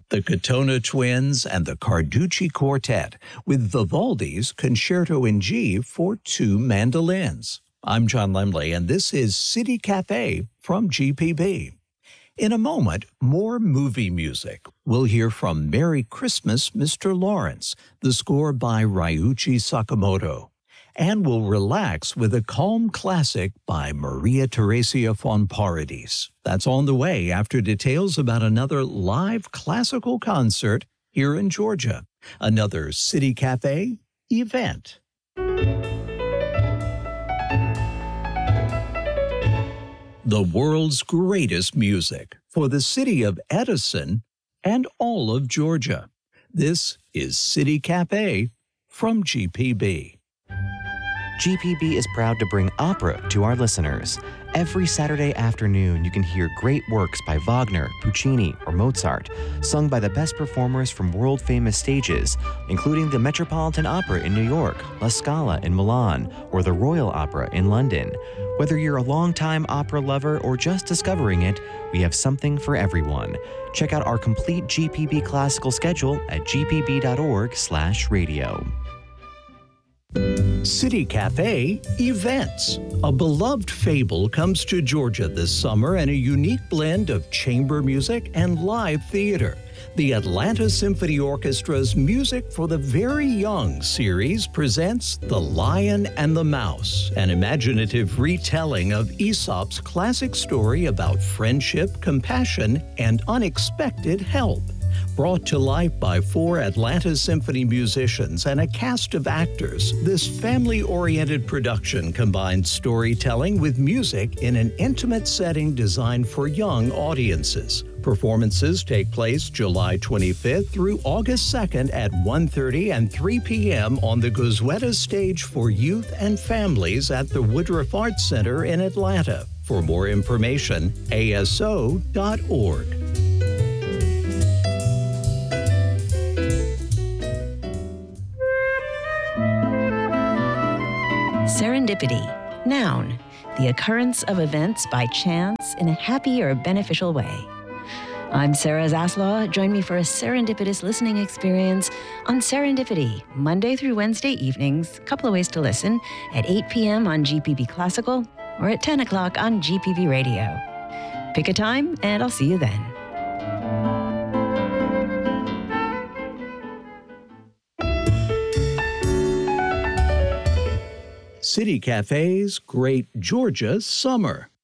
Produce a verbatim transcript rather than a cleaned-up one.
the Katona Twins and the Carducci Quartet with Vivaldi's Concerto in G for two mandolins. I'm John Lemley, and this is City Cafe from G P B. In a moment, more movie music. We'll hear from Merry Christmas, Mister Lawrence, the score by Ryuichi Sakamoto. And we'll relax with a calm classic by Maria Theresia von Paradis. That's on the way after details about another live classical concert here in Georgia. Another City Cafe event. The world's greatest music for the city of Edison and all of Georgia. This is City Cafe from G P B. G P B is proud to bring opera to our listeners. Every Saturday afternoon, you can hear great works by Wagner, Puccini, or Mozart, sung by the best performers from world-famous stages, including the Metropolitan Opera in New York, La Scala in Milan, or the Royal Opera in London. Whether you're a longtime opera lover or just discovering it, we have something for everyone. Check out our complete G P B classical schedule at g p b dot org slash radio. City Cafe Events. A beloved fable comes to Georgia this summer in a unique blend of chamber music and live theater. The Atlanta Symphony Orchestra's Music for the Very Young series presents The Lion and the Mouse, an imaginative retelling of Aesop's classic story about friendship, compassion, and unexpected help. Brought to life by four Atlanta Symphony musicians and a cast of actors, this family-oriented production combines storytelling with music in an intimate setting designed for young audiences. Performances take place July twenty-fifth through August second at one thirty and three p.m. on the Gozueta Stage for Youth and Families at the Woodruff Arts Center in Atlanta. For more information, a s o dot org. Serendipity. Noun. The occurrence of events by chance in a happy or beneficial way. I'm Sarah Zaslaw. Join me for a serendipitous listening experience on Serendipity, Monday through Wednesday evenings, a couple of ways to listen, at eight p.m. on G P B Classical or at ten o'clock on G P B Radio. Pick a time and I'll see you then. City Cafe's Great Georgia Summer.